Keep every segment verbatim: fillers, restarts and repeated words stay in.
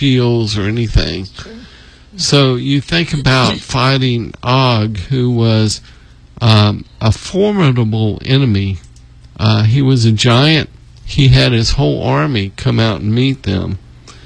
shields or anything. So you think about fighting Og, who was um, a formidable enemy. Uh, he was a giant. He had his whole army come out and meet them.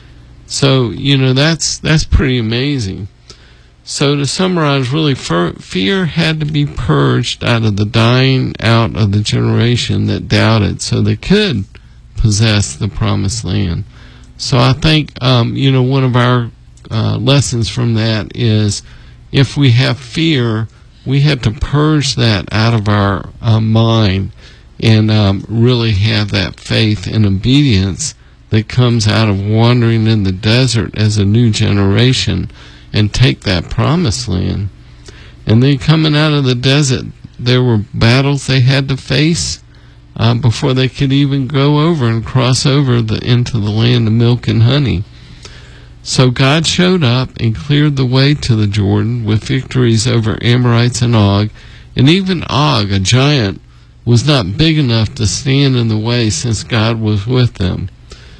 So, you know, that's that's pretty amazing. So to summarize, really, fear had to be purged out of the dying out of the generation that doubted so they could possess the promised land. So I think, um, you know, one of our uh, lessons from that is if we have fear, we have to purge that out of our uh, mind and um, really have that faith and obedience that comes out of wandering in the desert as a new generation and take that promised land. And then coming out of the desert, there were battles they had to face uh, before they could even go over and cross over the, into the land of milk and honey. So God showed up and cleared the way to the Jordan with victories over Amorites and Og. And even Og, a giant, was not big enough to stand in the way since God was with them.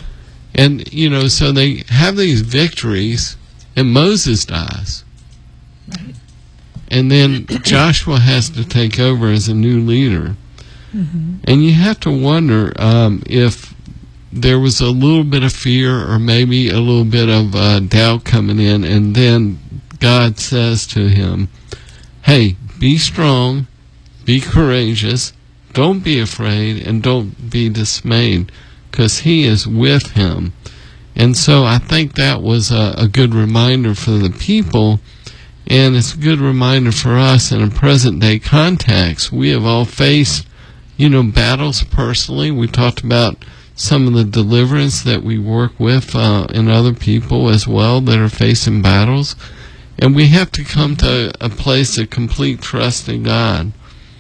And, you know, so they have these victories, and Moses dies. Right. And then Joshua has to take over as a new leader. Mm-hmm. And you have to wonder um, if there was a little bit of fear or maybe a little bit of uh, doubt coming in, and then God says to him, hey, be strong, be courageous, don't be afraid, and don't be dismayed, because he is with him. And so I think that was a, a good reminder for the people, and it's a good reminder for us in a present-day context. We have all faced, you know, battles personally. We talked about some of the deliverance that we work with uh, in other people as well that are facing battles. And we have to come to a place of complete trust in God.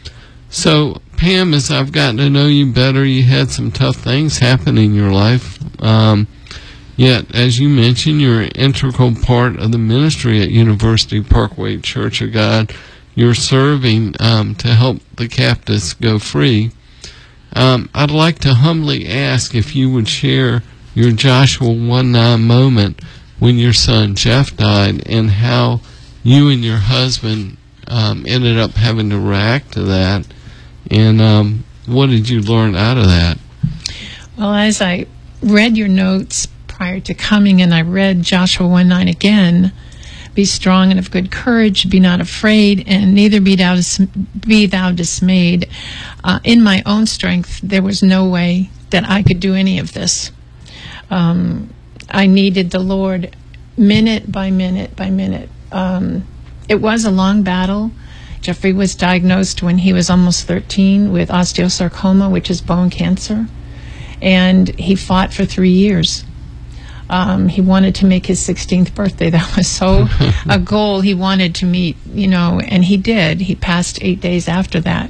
So, Pam, as I've gotten to know you better, you had some tough things happen in your life. Um, yet, as you mentioned, you're an integral part of the ministry at University Parkway Church of God. You're serving um, to help the captives go free. Um, I'd like to humbly ask if you would share your Joshua one nine moment when your son Jeff died and how you and your husband um, ended up having to react to that. And um, what did you learn out of that? Well, as I read your notes prior to coming, and I read Joshua one nine again, be strong and of good courage, be not afraid, and neither be thou, dis- be thou dismayed. Uh, in my own strength, there was no way that I could do any of this. Um, I needed the Lord minute by minute by minute. Um, it was a long battle. Jeffrey was diagnosed when he was almost thirteen with osteosarcoma, which is bone cancer, and he fought for three years. Um, he wanted to make his sixteenth birthday. That was so a goal he wanted to meet, you know, and he did. He passed eight days after that.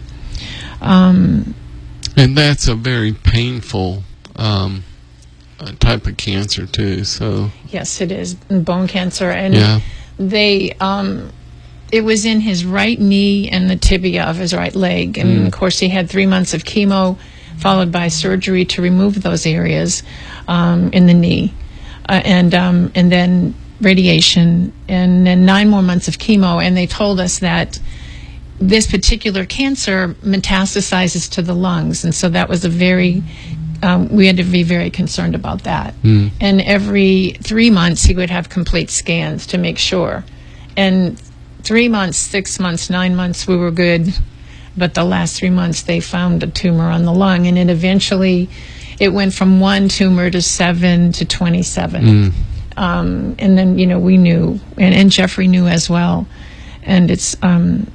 Um, and that's a very painful um, type of cancer, too. So yes, it is, bone cancer. And yeah. they... Um, It was in his right knee and the tibia of his right leg. And, mm. of course, he had three months of chemo followed by surgery to remove those areas um, in the knee. Uh, and um, and then radiation, and then nine more months of chemo. And they told us that this particular cancer metastasizes to the lungs. And so that was a very... Um, we had to be very concerned about that. Mm. And every three months he would have complete scans to make sure. And... Three months, six months, nine months, we were good. But the last three months, they found a tumor on the lung. And it eventually, it went from one tumor to seven to twenty-seven. Mm. Um, and then, you know, we knew, and, and Jeffrey knew as well. And it's, um,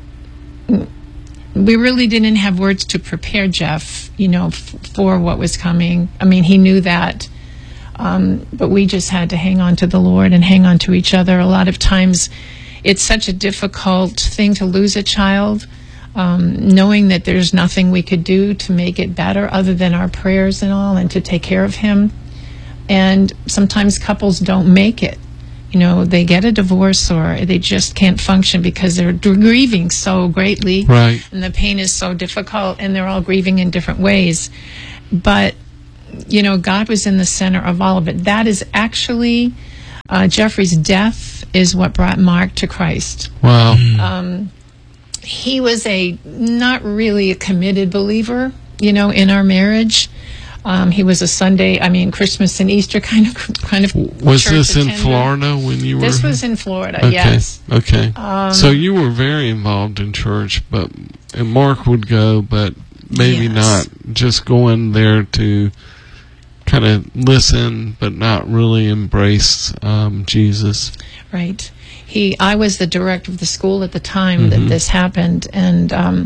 we really didn't have words to prepare Jeff, you know, f- for what was coming. I mean, he knew that. Um, but we just had to hang on to the Lord and hang on to each other. A lot of times, it's such a difficult thing to lose a child, um, knowing that there's nothing we could do to make it better other than our prayers and all, and to take care of him. And sometimes couples don't make it. You know, they get a divorce or they just can't function because they're grieving so greatly. Right. And the pain is so difficult, and they're all grieving in different ways. But, you know, God was in the center of all of it. That is actually... uh, Jeffrey's death is what brought Mark to Christ. Wow. Um, he was a not really a committed believer, you know, in our marriage. Um, he was a Sunday, I mean, Christmas and Easter kind of kind of. Was church this in attender. Florida when you were? This was in Florida. Okay. Yes. Okay. Um, so you were very involved in church, but and Mark would go, but maybe Yes. not just going there to kind of listen, but not really embrace um, Jesus. Right. He. I was the director of the school at the time Mhm. that this happened, and. Um,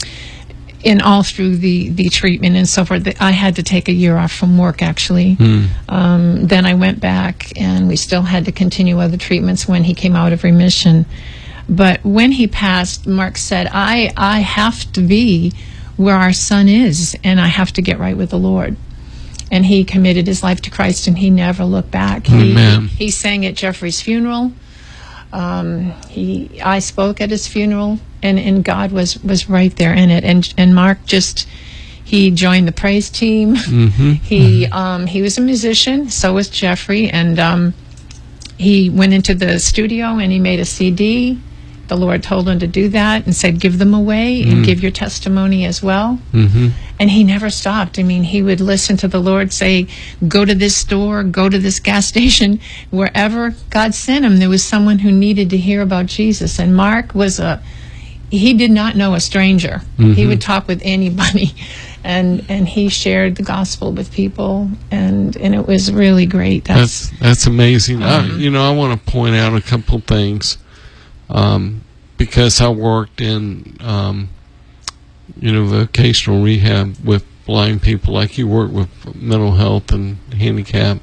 in all through the, the treatment and so forth, I had to take a year off from work, actually. Mm. Um, then I went back, and we still had to continue other treatments when he came out of remission. But when he passed, Mark said, I, I have to be where our son is, and I have to get right with the Lord. And he committed his life to Christ, and he never looked back. Amen. He, he sang at Jeffrey's funeral. Um, he, I spoke at his funeral, and, and God was, was right there in it. And and Mark just, he joined the praise team. Mm-hmm. He um, he was a musician. So was Jeffrey, and um, he went into the studio and he made a C D. The Lord told him to do that and said, give them away and Mm. give your testimony as well. Mm-hmm. And he never stopped. I mean, he would listen to the Lord say, go to this store, go to this gas station. Wherever God sent him, there was someone who needed to hear about Jesus. And Mark was a, he did not know a stranger. Mm-hmm. He would talk with anybody. And and he shared the gospel with people. And, and it was really great. That's, That's that's amazing. I, Mhm. you know, I want to point out a couple things um, because I worked in, um, you know, vocational rehab with blind people, like you work with mental health and handicap.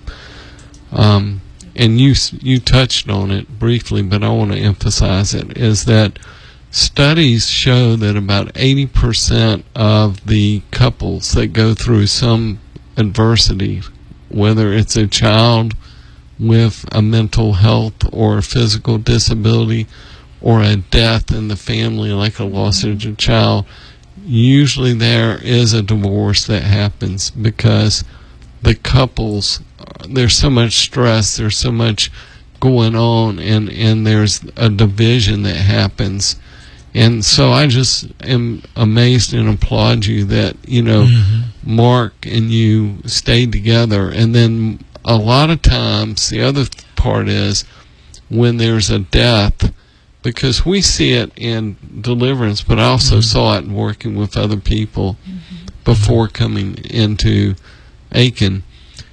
Um, and you you touched on it briefly, but I want to emphasize it, is that studies show that about eighty percent of the couples that go through some adversity, whether it's a child with a mental health or a physical disability or a death in the family, like a loss of a child, usually there is a divorce that happens because the couples, there's so much stress, there's so much going on, and, and there's a division that happens. And so I just am amazed and applaud you that, you know, Mm-hmm. Mark and you stayed together. And then a lot of times, the other th- part is when there's a death, because we see it in deliverance, but I also Mhm. saw it in working with other people Mhm. before coming into Aiken.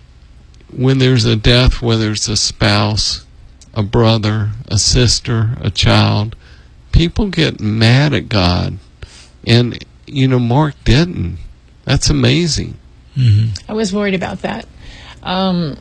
When there's a death, whether it's a spouse, a brother, a sister, a child, people get mad at God. And, you know, Mark didn't. That's amazing. Mm-hmm. I was worried about that. Um,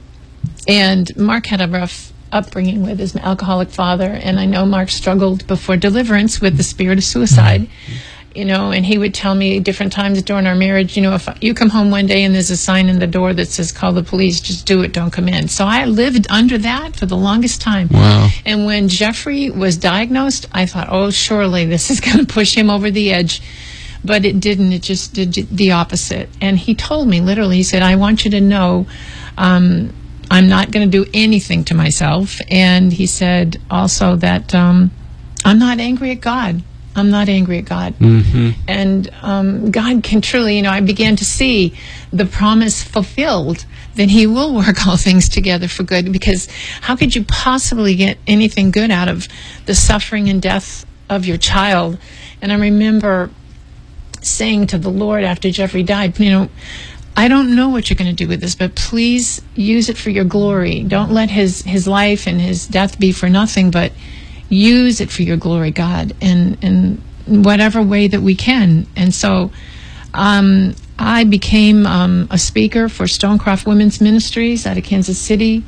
and Mark had a rough upbringing with his alcoholic father, and I know Mark struggled before deliverance with the spirit of suicide. You know, and he would tell me different times during our marriage, you know, if you come home one day and there's a sign in the door that says, call the police, just do it, don't come in. So I lived under that for the longest time. Wow. And when Jeffrey was diagnosed, I thought, oh, surely this is going to push him over the edge. But it didn't. It just did the opposite. And he told me, literally, he said, I want you to know um, I'm not going to do anything to myself. And he said also that um, I'm not angry at God. I'm not angry at God. Mm-hmm. And um, God can truly, you know, I began to see the promise fulfilled, that he will work all things together for good, because how could you possibly get anything good out of the suffering and death of your child? And I remember saying to the Lord after Jeffrey died, you know, I don't know what you're going to do with this, but please use it for your glory. Don't let his, his life and his death be for nothing, but use it for your glory, God, in, in whatever way that we can. And so um, I became um, a speaker for Stonecroft Women's Ministries out of Kansas City,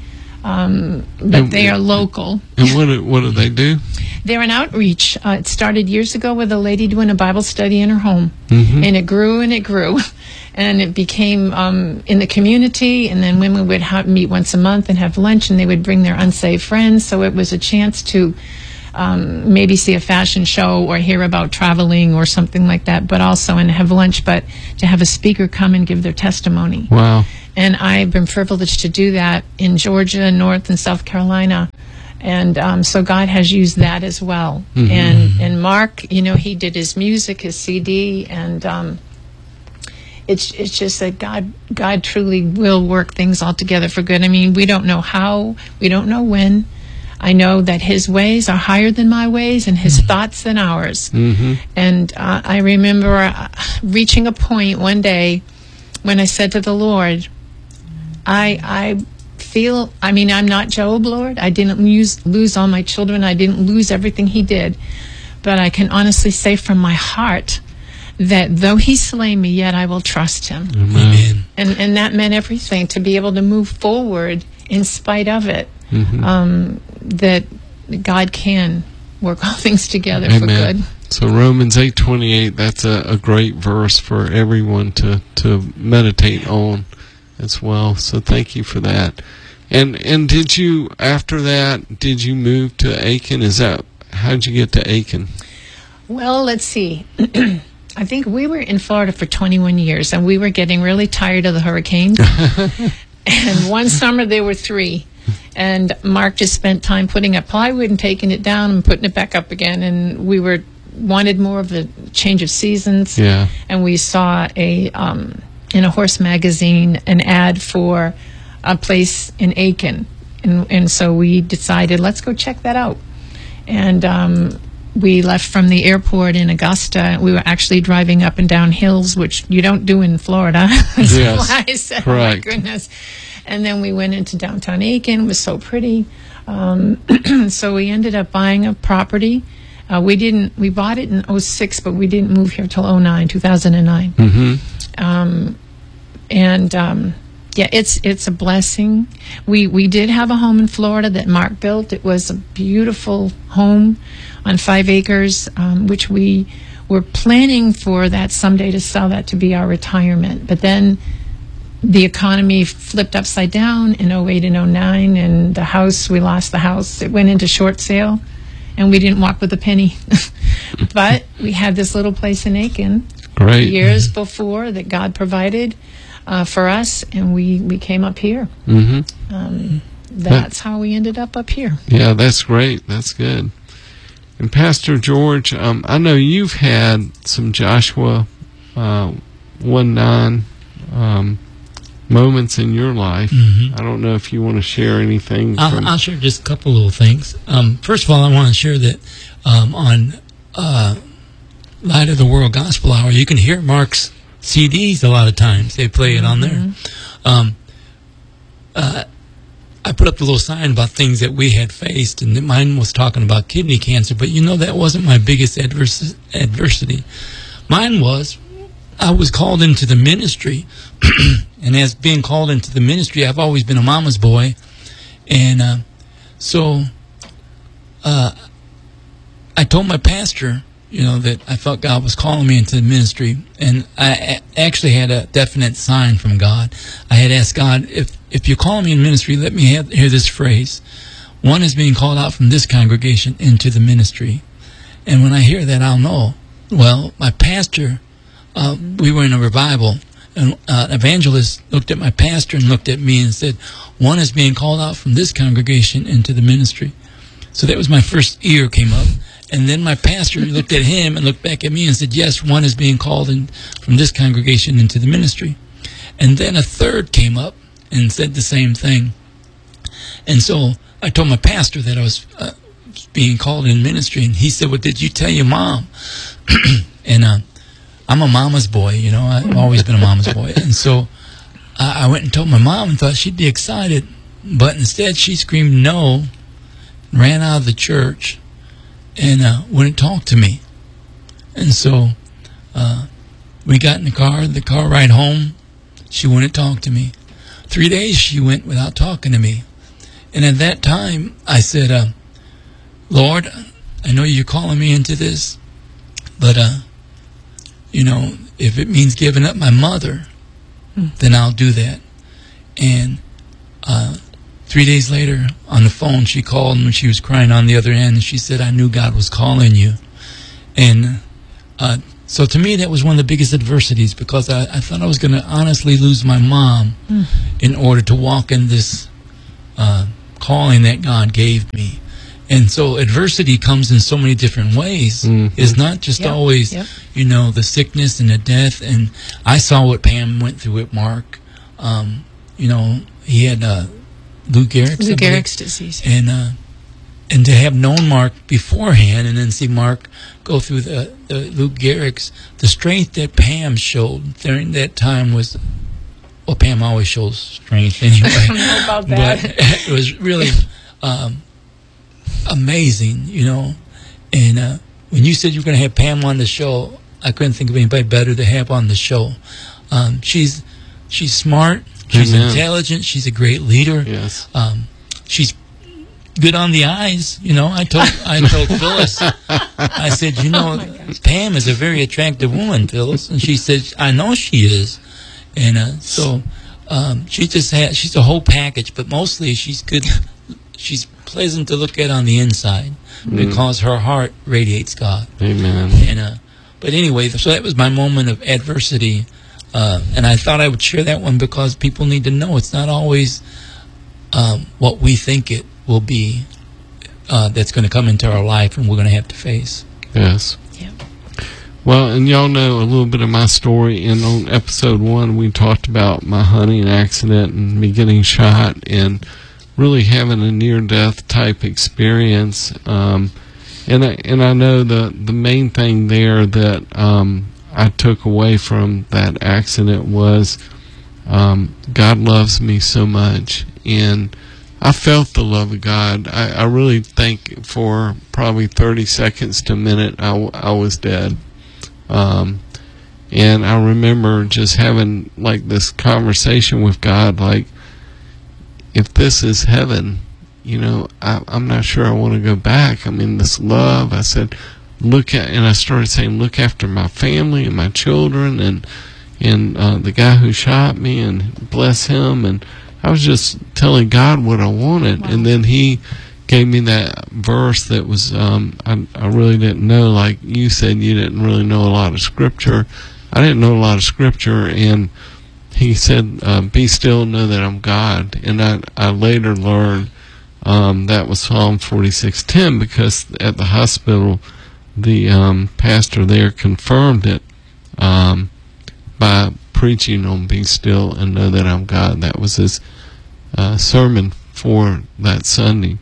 um, but And- they are local. And what do, what do they do? They're an outreach. Uh, it started years ago with a lady doing a Bible study in her home, Mm-hmm. and it grew and it grew. And it became um, in the community, and then women would ha- meet once a month and have lunch, and they would bring their unsaved friends. So it was a chance to um, maybe see a fashion show or hear about traveling or something like that, but also and have lunch, but to have a speaker come and give their testimony. Wow. And I've been privileged to do that in Georgia, North and South Carolina. And um, so God has used that as well. Mm-hmm. And and Mark, you know, he did his music, his C D, and um, it's it's just that God God truly will work things all together for good. I mean, we don't know how, we don't know when. I know that his ways are higher than my ways and his mm-hmm. thoughts than ours. Mm-hmm. And uh, I remember uh, reaching a point one day when I said to the Lord, I I feel, I mean, I'm not Job, Lord. I didn't lose, lose all my children. I didn't lose everything he did. But I can honestly say from my heart that though he slay me, yet I will trust him. Amen. And, and that meant everything, to be able to move forward in spite of it. Mm-hmm. Um, that God can work all things together Amen. for good. So Romans eight twenty-eight, that's a, a great verse for everyone to, to meditate on as well. So thank you for that. And and did you, after that, did you move to Aiken? Is that, how did you get to Aiken? Well, let's see. I think we were in Florida for twenty-one years, and we were getting really tired of the hurricanes. And one summer there were three. And Mark just spent time putting up plywood and taking it down and putting it back up again. And we were wanted more of a change of seasons. Yeah. And we saw a um, in a horse magazine an ad for a place in Aiken, and and so we decided, let's go check that out. And um, we left from the airport in Augusta. We were actually driving up and down hills, which you don't do in Florida. So Yes, I said, correct. Oh my goodness. And then we went into downtown Aiken. It was so pretty. Um, so we ended up buying a property. Uh, we didn't. We bought it in oh six, but we didn't move here till oh nine, two thousand nine. Mm-hmm. Um, and um, yeah, it's it's a blessing. We we did have a home in Florida that Mark built. It was a beautiful home on five acres, um, which we were planning for that someday to sell that to be our retirement. But then the economy flipped upside down in oh eight and oh nine, and the house, we lost the house. It went into short sale, and we didn't walk with a penny. But we had this little place in Aiken Great. years before that God provided uh, for us, and we, we came up here. Mm-hmm. Um, that's how we ended up up here. Yeah, that's great. That's good. And Pastor George, um, I know you've had some Joshua uh, one nine um, moments in your life. Mm-hmm. I don't know if you want to share anything. I'll, from I'll share just a couple little things. Um, first of all, I want to share that um, on uh, Light of the World Gospel Hour, you can hear Mark's C Ds a lot of times. They play it on there. Mm-hmm. Um, uh, I put up the little sign about things that we had faced, and mine was talking about kidney cancer, but you know that wasn't my biggest advers- adversity. Mine was, I was called into the ministry, and as being called into the ministry, I've always been a mama's boy, and uh, so uh, I told my pastor, you know, that I felt God was calling me into the ministry, and I a- actually had a definite sign from God. I had asked God, if if you call me in ministry, let me have, hear this phrase: one is being called out from this congregation into the ministry. And when I hear that, I'll know. Well, my pastor, uh, we were in a revival, and uh, an evangelist looked at my pastor and looked at me and said, one is being called out from this congregation into the ministry. So that was my first ear came up. And then my pastor looked at him and looked back at me and said, yes, one is being called in from this congregation into the ministry. And then a third came up and said the same thing. And so I told my pastor that I was uh, being called in ministry, and he said, well, did you tell your mom? And uh, I'm a mama's boy, you know, I've always been a mama's boy. And so I, I went and told my mom and thought she'd be excited, but instead she screamed no, ran out of the church, and uh, wouldn't talk to me. And so uh, we got in the car, the car ride home, she wouldn't talk to me. Three days she went without talking to me. And at that time, I said, uh, Lord, I know you're calling me into this, but, uh, you know, if it means giving up my mother, mm. then I'll do that. And uh, three days later, on the phone, she called, and she was crying on the other end, and she said, I knew God was calling you. And uh, so to me, that was one of the biggest adversities, because I, I thought I was going to honestly lose my mom mm. in order to walk in this uh, calling that God gave me. And so adversity comes in so many different ways. Mhm. It's not just Yep, always, yep. you know, the sickness and the death. And I saw what Pam went through with Mark. Um, you know, he had uh, Lou Gehrig's. Lou Gehrig's disease. And, uh, and to have known Mark beforehand and then see Mark go through the, the Lou Gehrig's, the strength that Pam showed during that time was, well, Pam always shows strength anyway. I don't know about that. But it was really um, amazing, you know. And uh, when you said you were going to have Pam on the show, I couldn't think of anybody better to have on the show. Um, she's she's smart, she's Amen. intelligent, she's a great leader. Yes. Um, she's good on the eyes, you know. I told I told Phyllis, I said, you know, Pam is a very attractive woman, Phyllis, and she said, I know she is, and uh, so um, she just had she's a whole package, but mostly she's good. She's pleasant to look at on the inside because her heart radiates God. Amen. And uh, but anyway, so that was my moment of adversity, uh, and I thought I would share that one because people need to know it's not always um, what we think it will be uh, that's going to come into our life and we're going to have to face. Yes. Yep. Well, and y'all know a little bit of my story. And on episode one, we talked about my hunting accident and me getting shot and really having a near-death type experience. Um, and I, and I know the the main thing there that um, I took away from that accident was um, God loves me so much, and I felt the love of God. I, I really think for probably thirty seconds to a minute, I, w- I was dead. Um, and I remember just having like this conversation with God, like, if this is heaven, you know, I, I'm not sure I want to go back. I mean, this love, I said, look at, and I started saying, look after my family and my children and, and, uh, the guy who shot me, and bless him. And I was just telling God what I wanted. Wow. And then he gave me that verse that was, um, I, I really didn't know, like you said, you didn't really know a lot of scripture. I didn't know a lot of scripture, and he said, uh, be still, know that I'm God. And I, I later learned um, that was Psalm forty-six ten, because at the hospital, the um, pastor there confirmed it um, by preaching on be still and know that I'm God. That was his uh, sermon for that Sunday.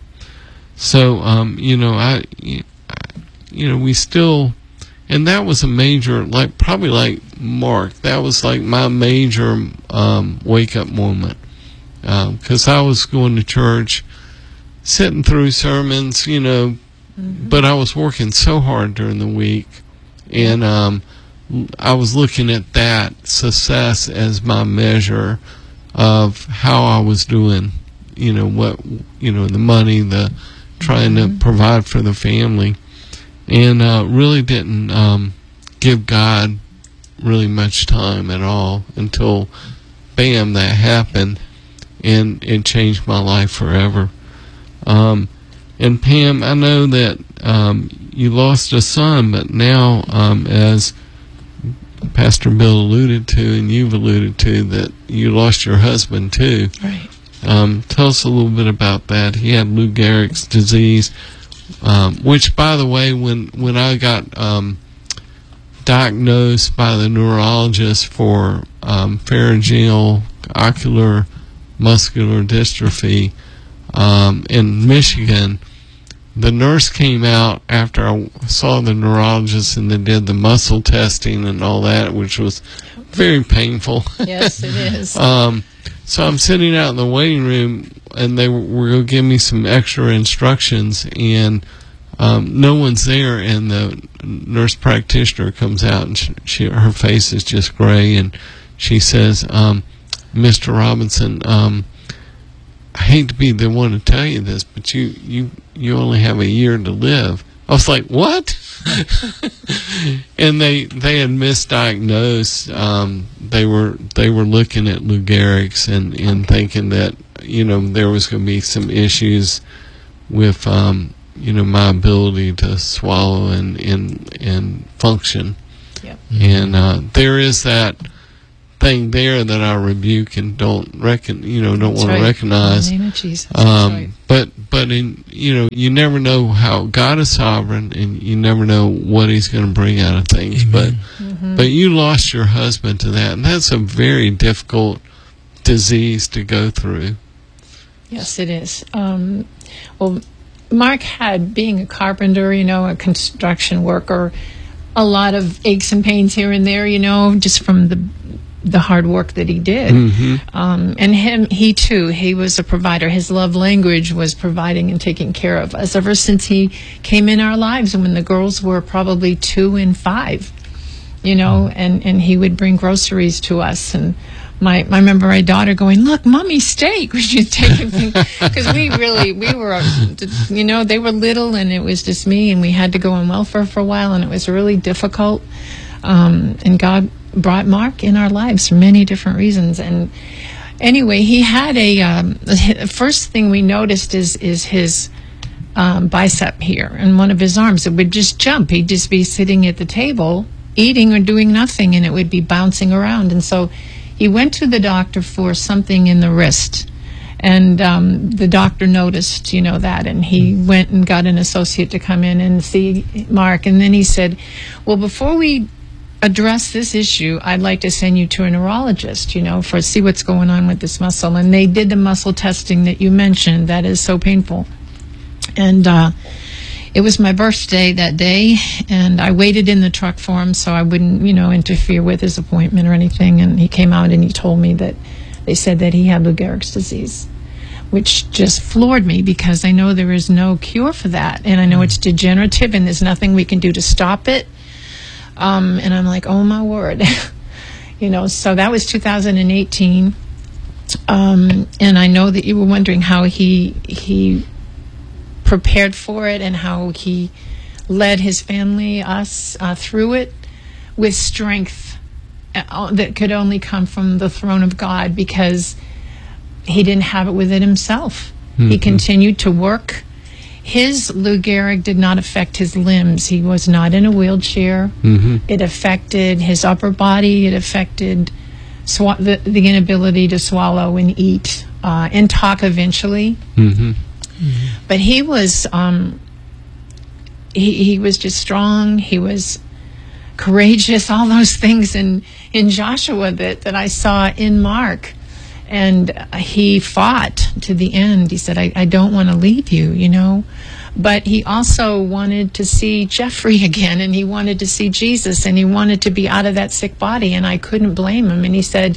So, um, you know, I, you know, we still, and that was a major, like, probably like Mark, that was like my major um, wake-up moment. Because um, I was going to church, sitting through sermons, you know, mm-hmm. but I was working so hard during the week, and um, I was looking at that success as my measure of how I was doing, you know, what, you know, the money, the trying mm-hmm. to provide for the family, and uh, really didn't um, give God really much time at all until, bam, that happened, and it changed my life forever. Um, and Pam, I know that um, you lost a son, but now, um, as Pastor Bill alluded to, and you've alluded to, that you lost your husband too. Right. Um, tell us a little bit about that. He had Lou Gehrig's disease, um, which, by the way, when when I got um, diagnosed by the neurologist for um, pharyngeal ocular muscular dystrophy um, in Michigan, the nurse came out after I saw the neurologist, and they did the muscle testing and all that, which was very painful. Yes, it is. um, so I'm sitting out in the waiting room, and they were, were going to give me some extra instructions, and um, no one's there, and the nurse practitioner comes out, and she, she her face is just gray, and she says, um, Mister Robinson, um, I hate to be the one to tell you this, but you, you, you only have a year to live. I was like, what? And they they had misdiagnosed. Um, they were they were looking at Lou Gehrig's and, and thinking that, you know, there was going to be some issues with um, you know, my ability to swallow and and, and function. Yep. And uh, there is that thing there that I rebuke and don't reckon, you know, don't That's want right. to recognize. In the name of Jesus. That's Um, right. but but in you know, you never know how God is sovereign, and you never know what He's going to bring out of things. Amen. But Mm-hmm. but you lost your husband to that, and that's a very difficult disease to go through. Yes, it is. Um, well, Mark had, being a carpenter, you know, a construction worker, a lot of aches and pains here and there, you know, just from the the hard work that he did. Mm-hmm. Um, and him, he too, he was a provider. His love language was providing and taking care of us ever since he came in our lives when the girls were probably two and five, you know, and, and he would bring groceries to us. And my, I remember my daughter going, "Look, Mommy's steak." We should take it, because we really, we were, you know, they were little and it was just me, and we had to go on welfare for a while, and it was really difficult. Um, and God brought Mark in our lives for many different reasons. And anyway, he had a, um, the first thing we noticed is, is his um, bicep here and one of his arms. It would just jump. He'd just be sitting at the table eating or doing nothing, and it would be bouncing around. And so he went to the doctor for something in the wrist. And um, the doctor noticed, you know, that, and he went and got an associate to come in and see Mark. And then he said, "Well, before we address this issue, I'd like to send you to a neurologist, you know, for see what's going on with this muscle." And they did the muscle testing that you mentioned. That is so painful. And uh, it was my birthday that day, and I waited in the truck for him so I wouldn't, you know, interfere with his appointment or anything. And he came out and he told me that they said that he had Lou Gehrig's disease, which just floored me, because I know there is no cure for that. And I know it's degenerative and there's nothing we can do to stop it. Um, and I'm like, oh my word. You know, so that was two thousand eighteen. Um, and I know that you were wondering how he he prepared for it and how he led his family, us, uh, through it with strength uh, that could only come from the throne of God, because he didn't have it within himself. Mm-hmm. He continued to work. His Lou Gehrig did not affect his limbs. He was not in a wheelchair. Mm-hmm. It affected his upper body. It affected sw- the, the inability to swallow and eat uh, and talk eventually. Mm-hmm. Mm-hmm. But he was um, he, he was just strong. He was courageous. All those things in, in Joshua that, that I saw in Mark. And he fought to the end. He said, I, I don't want to leave you, you know. But he also wanted to see Jeffrey again, and he wanted to see Jesus, and he wanted to be out of that sick body, and I couldn't blame him. And he said,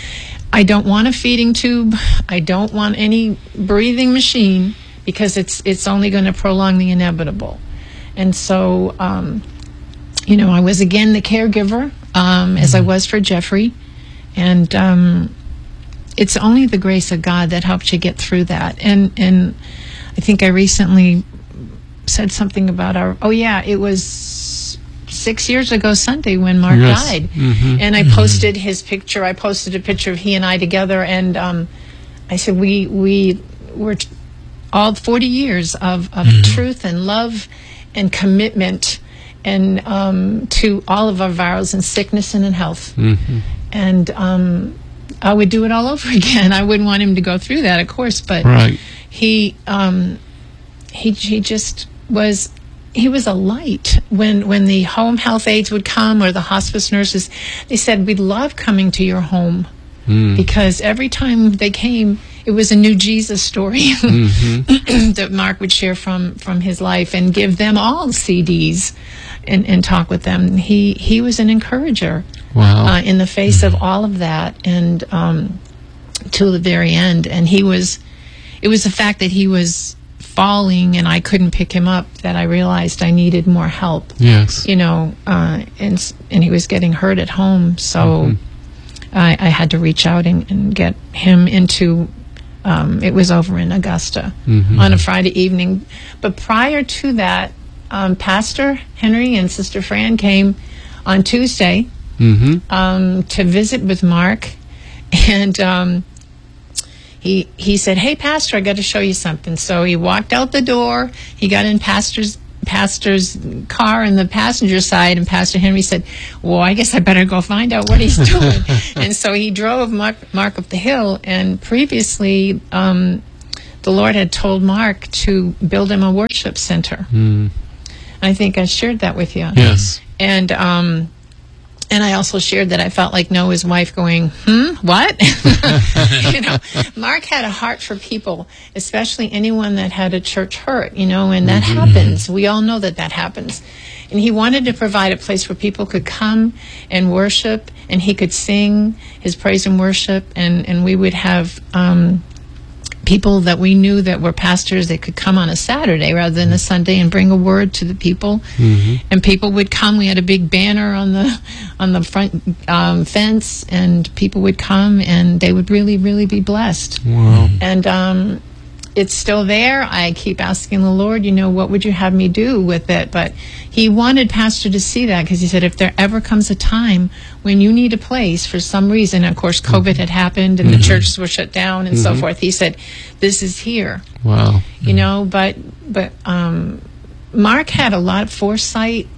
I don't want a feeding tube. I don't want any breathing machine, because it's it's only going to prolong the inevitable. And so, um, you know, I was again the caregiver, um, as I was for Jeffrey. And um it's only the grace of God that helps you get through that. And and I think I recently said something about our, oh yeah, it was six years ago Sunday when Mark yes. died. Mm-hmm. And I posted his picture. I posted a picture of he and I together. And um, I said, we, we were t- all forty years of, of mm-hmm. truth and love and commitment and um, to all of our vows and sickness and in health. Mm-hmm. And um I would do it all over again. I wouldn't want him to go through that, of course, but right. he um, he he just was he was a light. When when the home health aides would come or the hospice nurses, they said, "We love coming to your home," mm. because every time they came, it was a new Jesus story mm-hmm. that Mark would share from, from his life and give them all C Ds and, and talk with them. He he was an encourager. Wow. Uh, in the face of all of that, and um, to the very end. And he was, it was the fact that he was falling and I couldn't pick him up that I realized I needed more help. Yes. You know, uh, and and he was getting hurt at home, so mm-hmm. I, I had to reach out and, and get him into. Um, it was over in Augusta mm-hmm. on a Friday evening, but prior to that, um, Pastor Henry and Sister Fran came on Tuesday. Mm-hmm. Um, to visit with Mark, and um, he he said, "Hey, Pastor, I got to show you something." So he walked out the door. He got in Pastor's pastor's car in the passenger side, and Pastor Henry said, well, I guess I better go find out what he's doing. And so he drove Mark, Mark up the hill, and previously um, the Lord had told Mark to build him a worship center. Mm. I think I shared that with you. Yes. And um, and I also shared that I felt like Noah's wife going, hmm, what? You know, Mark had a heart for people, especially anyone that had a church hurt, you know, and that mm-hmm. happens. We all know that that happens. And he wanted to provide a place where people could come and worship, and he could sing his praise and worship, and, and we would have um, people that we knew that were pastors that could come on a Saturday rather than a Sunday and bring a word to the people. Mm-hmm. And people would come. We had a big banner on the on the front um, fence, and people would come, and they would really, really be blessed. Wow. And um, it's still there. I keep asking the Lord, you know, what would you have me do with it? But he wanted Pastor to see that, because he said, if there ever comes a time when you need a place for some reason, and of course COVID had happened and mm-hmm. the churches were shut down and mm-hmm. so forth, he said, this is here. Wow. You know, but but um, Mark had a lot of foresight.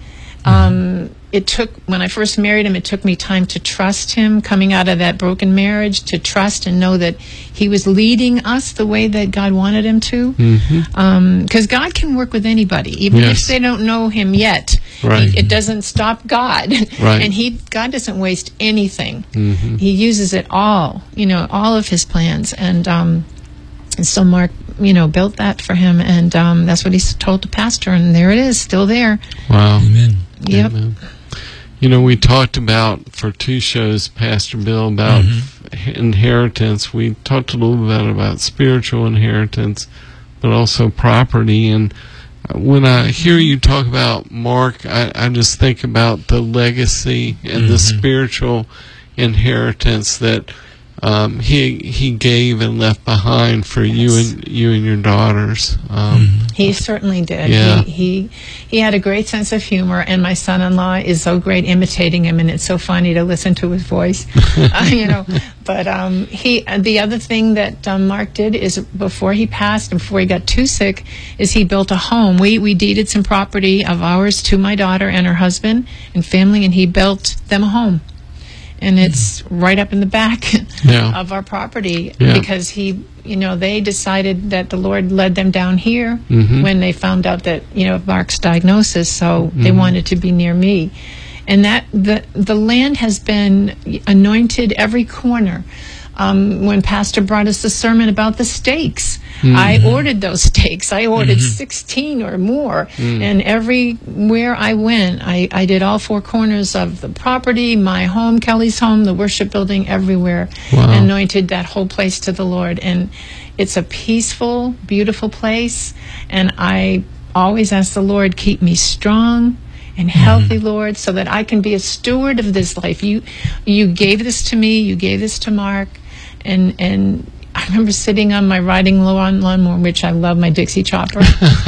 Um, it took, when I first married him, it took me time to trust him, coming out of that broken marriage, to trust and know that he was leading us the way that God wanted him to. Because mm-hmm. um, God can work with anybody, even yes. if they don't know him yet. Right. He, it doesn't stop God. Right. And he God doesn't waste anything. Mm-hmm. He uses it all, you know, all of his plans. And, um, and so Mark, you know, built that for him, and um, that's what he told the pastor, and there it is, still there. Wow. Amen. Yep. Amen. You know, we talked about, for two shows, Pastor Bill, about mm-hmm. inheritance. We talked a little bit about spiritual inheritance, but also property. And when I hear you talk about Mark, I, I just think about the legacy and mm-hmm. the spiritual inheritance that um, he he gave and left behind for yes. you and you and your daughters. Um, mm-hmm. He certainly did. Yeah. He, he he had a great sense of humor, and my son-in-law is so great imitating him, and it's so funny to listen to his voice. uh, you know, but um, he uh, the other thing that um, Mark did is, before he passed and before he got too sick, is he built a home. We we deeded some property of ours to my daughter and her husband and family, and he built them a home. And it's right up in the back yeah. of our property yeah. because he, you know, they decided that the Lord led them down here mm-hmm. when they found out that, you know, Mark's diagnosis. So mm-hmm. they wanted to be near me. And that the the land has been anointed every corner. Um, when Pastor brought us the sermon about the steaks, mm-hmm. I ordered those steaks. I ordered mm-hmm. sixteen or more. Mm. And everywhere I went, I, I did all four corners of the property, my home, Kelly's home, the worship building, everywhere. Wow. Anointed that whole place to the Lord. And it's a peaceful, beautiful place. And I always ask the Lord, keep me strong and healthy, mm-hmm. Lord, so that I can be a steward of this life. You you gave this to me. You gave this to Mark. And and I remember sitting on my riding lawn lawnmower, which I love, my Dixie chopper.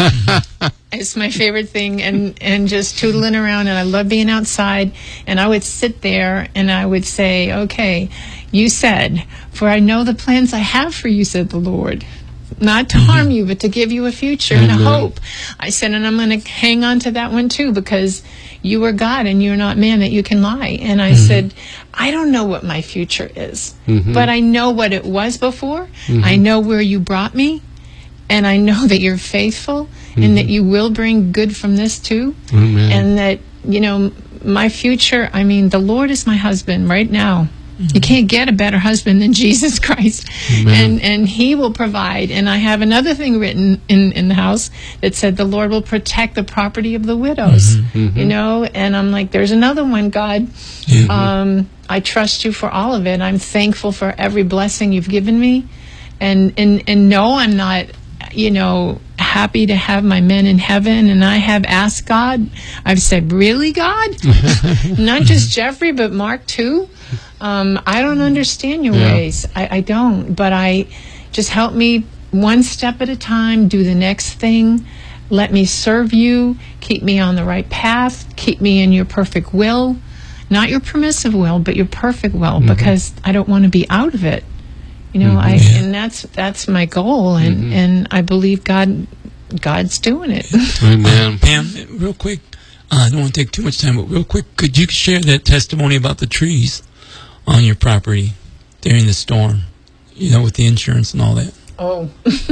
It's my favorite thing, and, and just tootling around, and I love being outside. And I would sit there, and I would say, okay, you said, for I know the plans I have for you, said the Lord. Not to harm you, but to give you a future and a hope. I said, and I'm going to hang on to that one too, because you are God and you're not man that you can lie. And I mm-hmm. said, I don't know what my future is, mm-hmm. but I know what it was before. Mm-hmm. I know where you brought me, and I know that you're faithful mm-hmm. and that you will bring good from this too. Amen. And that, you know, my future, I mean, the Lord is my husband right now. You can't get a better husband than Jesus Christ. Amen. And and he will provide. And I have another thing written in, in the house that said the Lord will protect the property of the widows. Mm-hmm, mm-hmm. You know, and I'm like, there's another one, God. Mm-hmm. Um, I trust you for all of it. I'm thankful for every blessing you've given me. And, and, and no, I'm not, you know, happy to have my men in heaven. And I have asked God. I've said, really, God? Not just Jeffrey, but Mark too? Um, I don't understand your yeah. ways. I, I don't. But I just help me one step at a time, do the next thing. Let me serve you. Keep me on the right path. Keep me in your perfect will. Not your permissive will, but your perfect will, mm-hmm. because I don't want to be out of it. You know, mm-hmm. I and that's that's my goal, and, mm-hmm. and I believe God God's doing it. Amen. Uh, Pam, real quick, uh, I don't want to take too much time, but real quick, could you share that testimony about the trees on your property during the storm? You know, with the insurance and all that. Oh,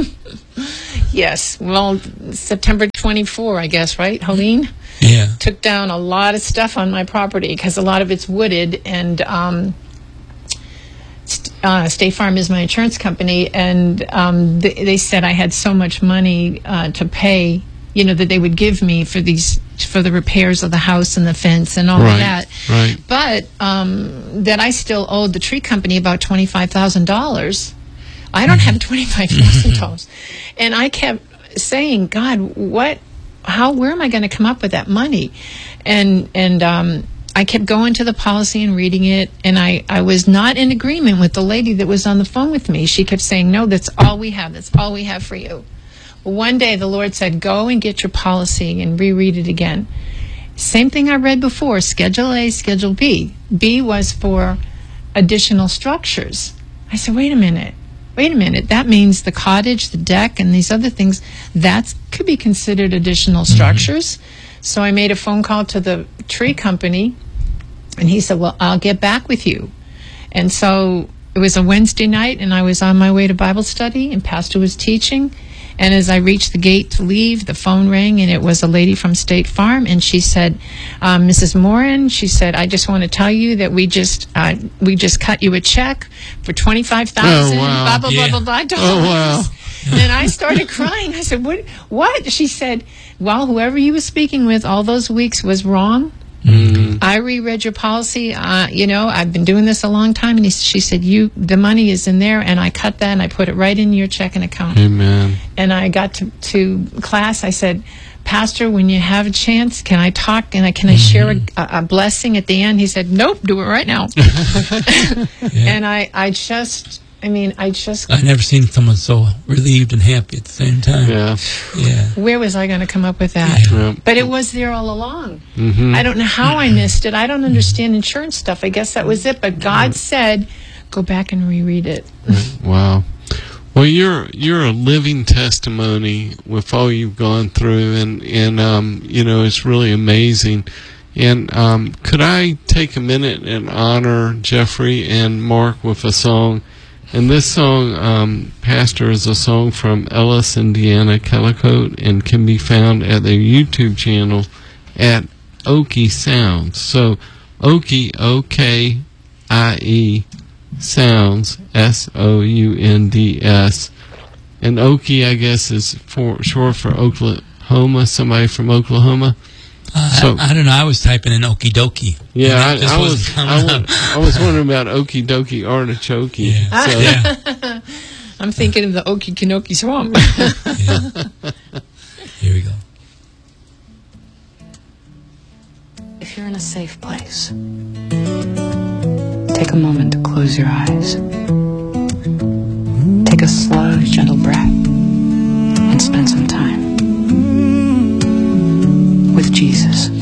yes. Well, September twenty-fourth, I guess, right, Helene? Yeah. Took down a lot of stuff on my property because a lot of it's wooded, and um, st- uh, State Farm is my insurance company, and um, th- they said I had so much money uh, to pay, you know, that they would give me for these for the repairs of the house and the fence and all Right, of that. right. But um, that I still owed the tree company about twenty-five thousand dollars. I don't have twenty-five thousand dollars. And I kept saying, God, what, how, where am I going to come up with that money? And, and, um, I kept going to the policy and reading it, and I, I was not in agreement with the lady that was on the phone with me. She kept saying, no, that's all we have. That's all we have for you. Well, one day the Lord said, go and get your policy and reread it again. Same thing I read before, Schedule A, Schedule B. B was for additional structures. I said, wait a minute. Wait a minute, that means the cottage, the deck, and these other things, that could be considered additional structures. Mm-hmm. So I made a phone call to the tree company, and he said, well, I'll get back with you. And so it was a Wednesday night, and I was on my way to Bible study, and Pastor was teaching. And as I reached the gate to leave, the phone rang, and it was a lady from State Farm, and she said, um, Missus Morin, she said, I just want to tell you that we just uh, we just cut you a check for twenty-five thousand dollars, Oh, wow. blah, blah, Yeah. blah, blah, blah, dollars. Oh, wow. And I started crying. I said, what? What? She said, well, whoever you was speaking with all those weeks was wrong. Mm. I reread your policy. Uh, you know, I've been doing this a long time. And he, she said, "You, the money is in there," and I cut that and I put it right in your checking account. Amen. And I got to, to class. I said, Pastor, when you have a chance, can I talk and I, can I share a, a blessing at the end? He said, nope, do it right now. Yeah. And I, I just, I mean, I just, I've never seen someone so relieved and happy at the same time. Yeah. Yeah. where was I going to come up with that? Yeah. But it was there all along. Mm-hmm. I don't know how I missed it. I don't understand insurance stuff. I guess that was it. But God said, go back and reread it. Wow. Well, you're you're a living testimony with all you've gone through, and and um, you know, it's really amazing. And um, could I take a minute and honor Jeffrey and Mark with a song? And this song, um, Pastor, is a song from Ellis, Indiana, Kellicote, and can be found at their YouTube channel at Okie Sounds. So Okie, O K I E, Sounds, S O U N D S. And Okie, I guess, is for short for Oklahoma, somebody from Oklahoma. Uh, So- I, I don't know. I was typing in okie dokie. Yeah, I, And that just I wasn't was coming I, up. was, I was wondering about Okie Dokie Artichoke. Yeah. So, Yeah. I'm thinking of the Okefenokee Swamp. Yeah. Here we go. If you're in a safe place, take a moment to close your eyes. Take a slow, gentle breath and spend some time with Jesus.